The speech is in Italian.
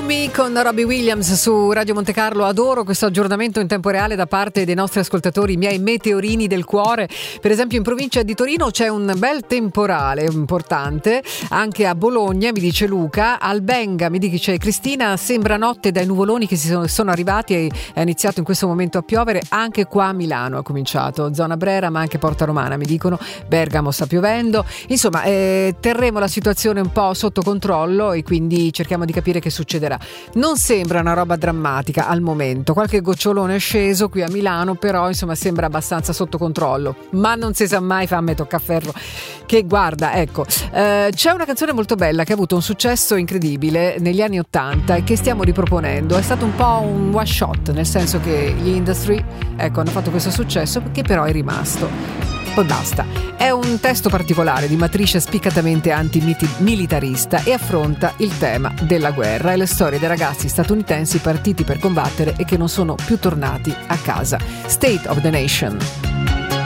Me con Robbie Williams su Radio Monte Carlo. Adoro questo aggiornamento in tempo reale da parte dei nostri ascoltatori, i miei meteorini del cuore. Per esempio in provincia di Torino c'è un bel temporale importante, anche a Bologna, mi dice Luca. Albenga mi dice Cristina, sembra notte dai nuvoloni che sono arrivati e è iniziato in questo momento a piovere. Anche qua a Milano ha cominciato, zona Brera ma anche Porta Romana mi dicono, Bergamo sta piovendo. Insomma terremo la situazione un po' sotto controllo e quindi cerchiamo di capire che succederà. Non sembra una roba drammatica al momento, qualche gocciolone è sceso qui a Milano, però insomma sembra abbastanza sotto controllo, ma non si sa mai, fammi toccaferro che guarda, ecco. C'è una canzone molto bella che ha avuto un successo incredibile negli anni '80 e che stiamo riproponendo. È stato un po' un one shot, nel senso che gli Industry hanno fatto questo successo che però è rimasto. Poi basta. È un testo particolare di matrice spiccatamente antimilitarista e affronta il tema della guerra e le storie dei ragazzi statunitensi partiti per combattere e che non sono più tornati a casa. State of the Nation.